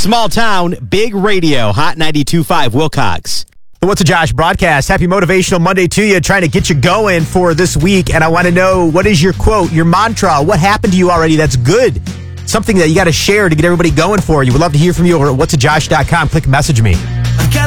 Small town, big radio, Hot 92.5 Wilcox. The What's a Josh broadcast. Happy Motivational Monday to you, trying to get you going for this week. And I want to know, what is your quote, your mantra? What happened to you already that's good? Something that you got to share to get everybody going for you. We'd love to hear from you over at whatsajosh.com. Click message me.